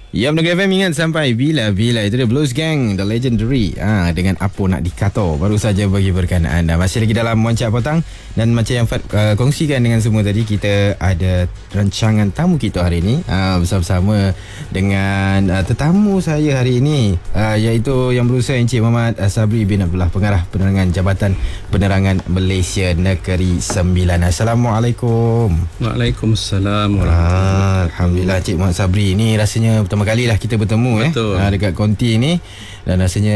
Ya, Negeri FM ingat sampai bila-bila. Itu dia Blues Gang, The Legendary, dengan Apa Nak Dikato. Baru saja bagi berkenaan anda. Masih lagi dalam Wancak Petang. Dan macam yang Fat kongsikan dengan semua tadi, kita ada rancangan tamu kita hari ini, bersama-sama dengan tetamu saya hari ini, iaitu yang berusaha Encik Muhammad Sabri bin Abdullah, Pengarah Penerangan Jabatan Penerangan Malaysia Negeri Sembilan. Assalamualaikum. Waalaikumsalam. Alhamdulillah, Encik Muhammad Sabri ni rasanya pertama kali lah kita bertemu dekat konti ni. Dan rasanya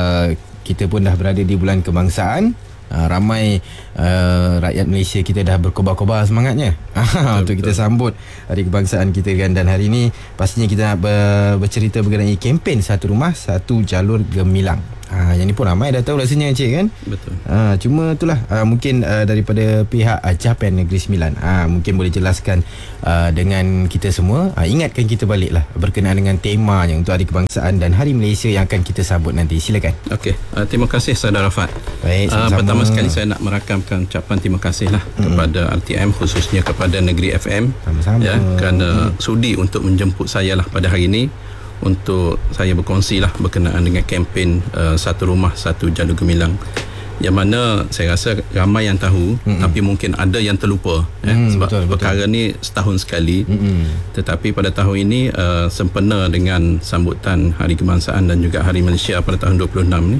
kita pun dah berada di bulan kebangsaan. Ramai rakyat Malaysia kita dah berkobar-kobar semangatnya untuk kita sambut hari kebangsaan kita kan. Dan hari ini pastinya kita nak bercerita mengenai kempen Satu Rumah Satu Jalur Gemilang. Yang ni pun ramai dah tahu rasanya, Encik, kan? Betul. Cuma itulah, mungkin daripada pihak Japan Negeri Sembilan, mungkin boleh jelaskan dengan kita semua, ingatkan kita balik lah berkenaan dengan temanya untuk Hari Kebangsaan dan Hari Malaysia yang akan kita sambut nanti. Silakan. Okey, terima kasih Saudara Fat. Baik, sama-sama. Pertama sekali saya nak merakamkan ucapan terima kasih lah kepada RTM, khususnya kepada Negeri FM. Sama-sama. Kerana sudi untuk menjemput saya lah pada hari ini untuk saya berkongsi lah berkenaan dengan kempen Satu Rumah Satu Jalur Gemilang, yang mana saya rasa ramai yang tahu, tapi mungkin ada yang terlupa, sebab perkara ni setahun sekali. Tetapi pada tahun ini sempena dengan sambutan Hari Kebangsaan dan juga Hari Malaysia pada tahun 26 ni,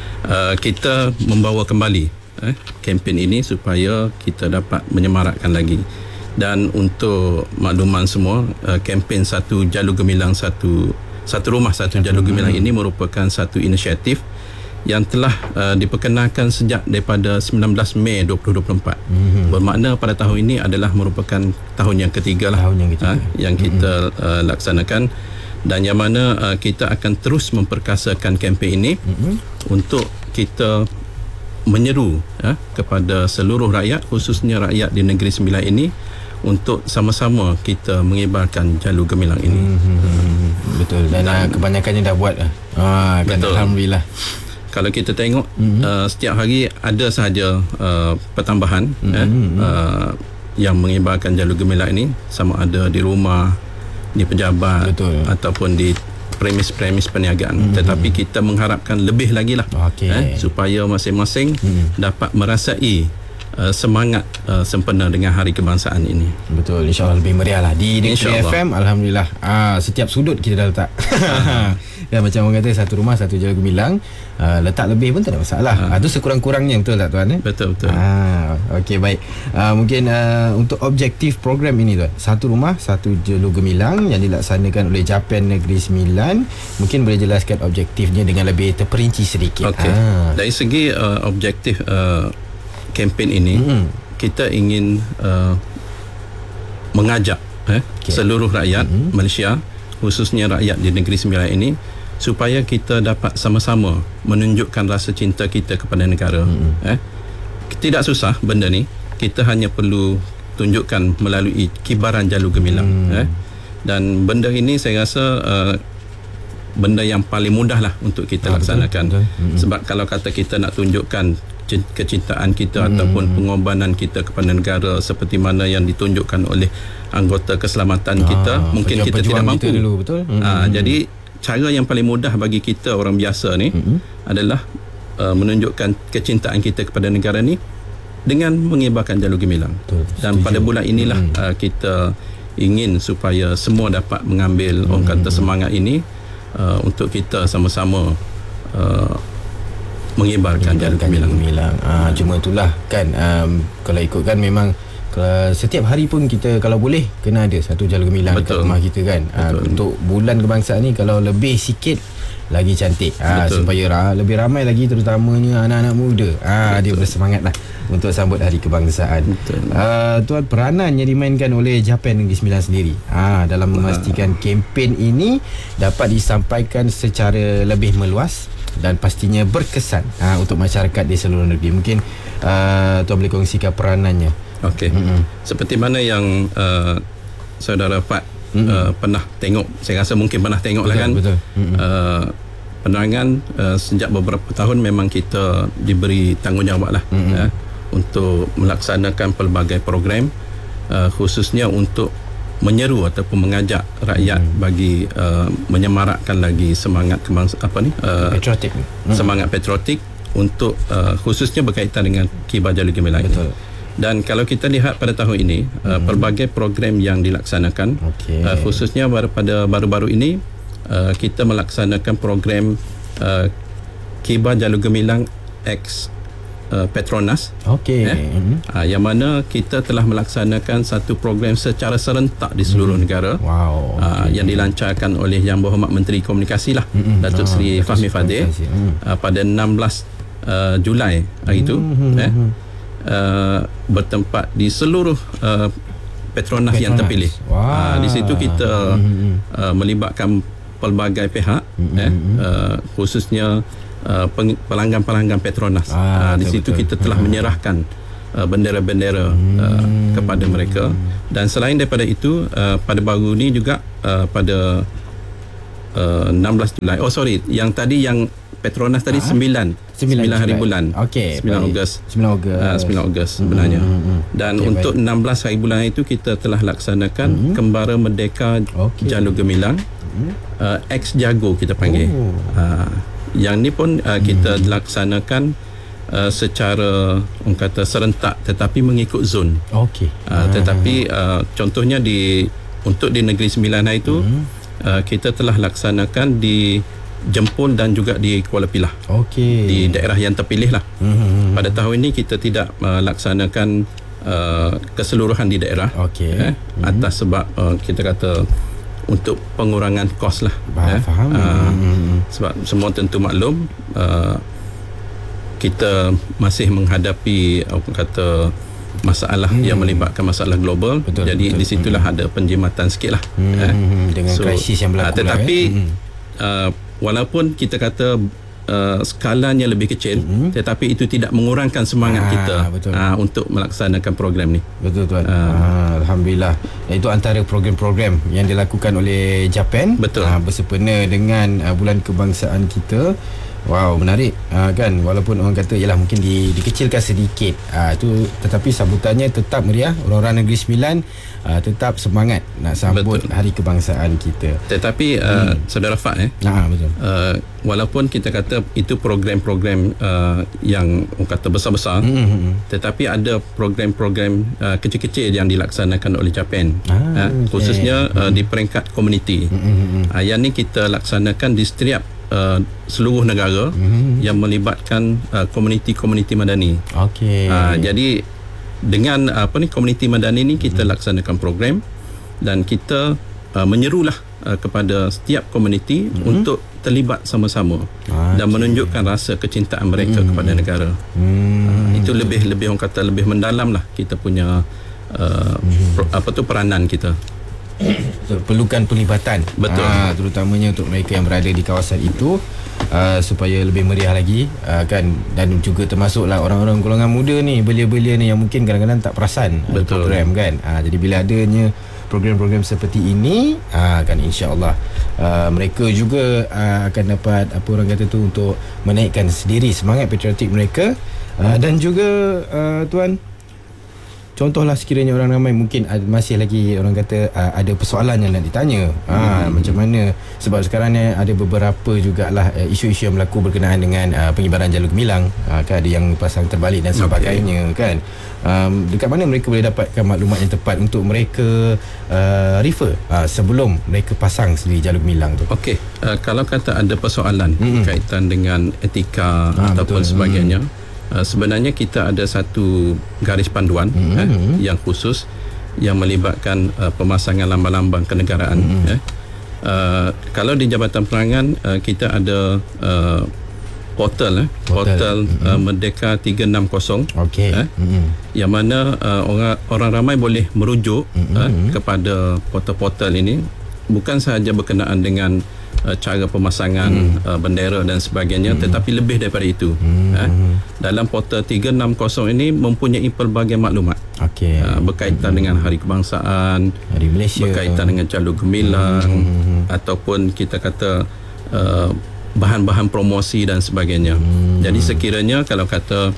kita membawa kembali kempen ini supaya kita dapat menyemarakkan lagi. Dan untuk makluman semua, kempen Satu Jalur Gemilang Satu Rumah Satu Jalur Gemilang ini merupakan satu inisiatif yang telah diperkenalkan sejak daripada 19 Mei 2024. Bermakna pada tahun ini adalah merupakan tahun yang ketiga lah yang kita laksanakan, dan yang mana kita akan terus memperkasakan kempen ini untuk kita menyeru kepada seluruh rakyat, khususnya rakyat di Negeri Sembilan ini, untuk sama-sama kita mengibarkan jalur gemilang ini. Betul. Dan kebanyakannya dah buat betul. Alhamdulillah. Kalau kita tengok setiap hari ada sahaja pertambahan yang mengibarkan jalur gemilang ini, sama ada di rumah, di pejabat, betul, ataupun di premis-premis perniagaan. Tetapi kita mengharapkan lebih lagi lah, supaya masing-masing dapat merasai semangat sempena dengan Hari Kebangsaan ini. Betul, insyaAllah lebih meriah lah di Negeri FM. Alhamdulillah, setiap sudut kita dah letak. Dan macam orang kata, Satu Rumah Satu Jalur Gemilang, letak lebih pun tak ada masalah. Itu sekurang-kurangnya, betul tak tuan? Betul. Okey, baik. Mungkin untuk objektif program ini tuan, Satu Rumah Satu Jalur Gemilang yang dilaksanakan oleh Japan Negeri Sembilan, mungkin boleh jelaskan objektifnya dengan lebih terperinci sedikit. Dari segi objektif kempen ini, kita ingin mengajak seluruh rakyat Malaysia, khususnya rakyat di Negeri Sembilan ini, supaya kita dapat sama-sama menunjukkan rasa cinta kita kepada negara. Tidak susah benda ni, kita hanya perlu tunjukkan melalui kibaran jalur gemilang. Dan benda ini saya rasa benda yang paling mudah lah untuk kita laksanakan. Betul. Sebab kalau kata kita nak tunjukkan kecintaan kita ataupun pengorbanan kita kepada negara seperti mana yang ditunjukkan oleh anggota keselamatan kita, mungkin kita tidak mampu. Kita dulu, betul. Jadi cara yang paling mudah bagi kita orang biasa ni adalah menunjukkan kecintaan kita kepada negara ni dengan mengibarkan jalur gemilang. Dan pada bulan inilah kita ingin supaya semua dapat mengambil orang kata semangat ini, untuk kita sama-sama mengibarkan jalur gemilang. Cuma itulah kan, kalau ikutkan memang setiap hari pun kita kalau boleh kena ada satu jalur gemilang dekat rumah kita kan. Untuk bulan kebangsaan ni kalau lebih sikit lagi cantik, supaya lebih ramai lagi, terutamanya anak-anak muda dia bersemangat lah untuk sambut Hari Kebangsaan. Tuan, peranan yang dimainkan oleh Japan Negeri Sembilan sendiri dalam memastikan kempen ini dapat disampaikan secara lebih meluas dan pastinya berkesan untuk masyarakat di seluruh negeri. Mungkin tuan boleh kongsikan peranannya. Okey. Seperti mana yang saudara Fat pernah tengok, saya rasa mungkin pernah tengok lah kan. Penerangan sejak beberapa tahun memang kita diberi tanggungjawab lah untuk melaksanakan pelbagai program, khususnya untuk menyeru ataupun mengajak rakyat bagi menyemarakkan lagi semangat patriotik, semangat patriotik untuk khususnya berkaitan dengan Kibar Jalur Gemilang. Betul. Dan kalau kita lihat pada tahun ini pelbagai program yang dilaksanakan, khususnya pada baru-baru ini kita melaksanakan program Kibar Jalur Gemilang X Petronas, yang mana kita telah melaksanakan satu program secara serentak di seluruh negara, yang dilancarkan oleh Yang Berhormat Menteri Komunikasi lah, Datuk Seri Fahmi Fadzil, pada 16 Julai hari itu, bertempat di seluruh Petronas yang terpilih. Di situ kita melibatkan pelbagai pihak, khususnya pelanggan-pelanggan Petronas. Di situ kita telah menyerahkan bendera-bendera kepada mereka. Dan selain daripada itu, pada baru ni juga pada 16 Julai, yang tadi yang Petronas tadi 9 hari bulan, 9 Ogos sebenarnya. Dan untuk 16 hari bulan itu kita telah laksanakan Kembara Merdeka Jalur Gemilang, X Jago kita panggil. Yang ni pun kita laksanakan secara serentak tetapi mengikut zon. Tetapi contohnya untuk di Negeri Sembilan itu kita telah laksanakan di Jempol dan juga di Kuala Pilah, di daerah yang terpilih lah. Pada tahun ini kita tidak melaksanakan keseluruhan di daerah, atas sebab kita kata untuk pengurangan kos lah. Faham. Sebab semua tentu maklum, kita masih menghadapi masalah yang melibatkan masalah global. Jadi di situlah ada penjimatan sikit lah, dengan krisis yang berlaku. Tetapi walaupun kita kata skalanya lebih kecil, tetapi itu tidak mengurangkan semangat kita untuk melaksanakan program ni. Betul tuan. Alhamdulillah. Itu antara program-program yang dilakukan oleh Japan, bersempena dengan bulan kebangsaan kita. Wow, menarik kan, walaupun orang kata ialah mungkin dikecilkan sedikit, itu, tetapi sambutannya tetap meriah. Orang-orang Negeri Sembilan tetap semangat nak sambut hari kebangsaan kita. Tetapi Saudara Fad, betul. Walaupun kita kata itu program-program yang orang kata besar-besar, tetapi ada program-program kecil-kecil yang dilaksanakan oleh Japan, khususnya di peringkat komuniti. Yang ni kita laksanakan di setiap seluruh negara yang melibatkan komuniti-komuniti madani. Jadi dengan komuniti madani ni kita laksanakan program, dan kita menyerulah kepada setiap komuniti untuk terlibat sama-sama dan menunjukkan rasa kecintaan mereka kepada negara. Itu lebih orang kata lebih mendalam lah kita punya peranan kita. Perlukan pelibatan, terutamanya untuk mereka yang berada di kawasan itu, supaya lebih meriah lagi, kan. Dan juga termasuklah orang-orang golongan muda ni, belia-belia ni yang mungkin kadang-kadang tak perasan program, kan. Jadi bila adanya program-program seperti ini, kan, insya-Allah mereka juga akan dapat orang kata tu untuk menaikkan sendiri semangat patriotik mereka. Dan juga tuan, contohlah sekiranya orang ramai mungkin masih lagi orang kata ada persoalan yang nak ditanya, macam mana, sebab sekarang ni ada beberapa jugalah isu-isu yang berlaku berkenaan dengan pengibaran jalur gemilang, kan, ada yang pasang terbalik dan sebagainya, kan. Dekat mana mereka boleh dapatkan maklumat yang tepat untuk mereka refer sebelum mereka pasang sendiri jalur gemilang tu? Kalau kata ada persoalan berkaitan dengan etika ataupun sebagainya, sebenarnya kita ada satu garis panduan yang khusus yang melibatkan pemasangan lambang-lambang kenegaraan. Kalau di Jabatan Penerangan kita ada portal Merdeka 360, yang mana orang ramai boleh merujuk kepada portal-portal ini, bukan sahaja berkenaan dengan cara pemasangan bendera dan sebagainya, tetapi lebih daripada itu. Dalam portal 360 ini mempunyai pelbagai maklumat berkaitan dengan Hari Kebangsaan, Hari Malaysia, berkaitan dengan jalur gemilang, ataupun kita kata bahan-bahan promosi dan sebagainya. Jadi sekiranya kalau kata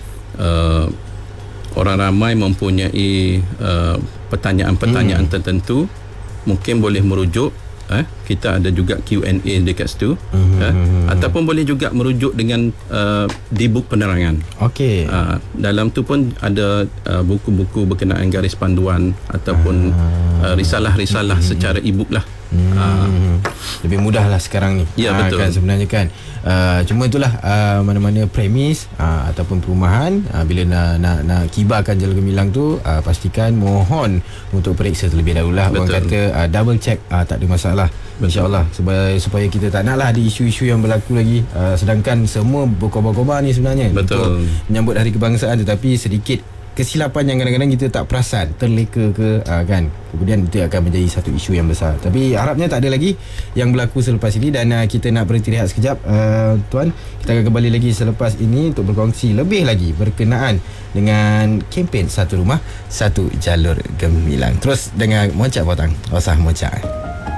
orang ramai mempunyai pertanyaan-pertanyaan tertentu, mungkin boleh merujuk, kita ada juga Q&A dekat situ, ataupun boleh juga merujuk dengan D-book penerangan. Okey. Dalam tu pun ada buku-buku berkenaan garis panduan ataupun risalah-risalah secara e-book lah. Lebih mudah lah sekarang ni. Ya, betul. Kan sebenarnya kan. Cuma itulah mana-mana premis ataupun perumahan bila nak kibarkan Jalan Gemilang tu, pastikan mohon untuk periksa terlebih dahulu lah. Orang kata double check, tak ada masalah. InsyaAllah supaya kita tak nak lah ada isu-isu yang berlaku lagi, sedangkan semua berkobar-kobar ni sebenarnya untuk menyambut Hari Kebangsaan, tetapi sedikit kesilapan yang kadang-kadang kita tak perasan, terleka ke kan, kemudian itu akan menjadi satu isu yang besar. Tapi harapnya tak ada lagi yang berlaku selepas ini. Dan kita nak berhenti rehat sekejap, Tuan. Kita akan kembali lagi selepas ini untuk berkongsi lebih lagi berkenaan dengan kempen Satu Rumah Satu Jalur Gemilang. Terus dengan Moncak Potang, Osah Moncak.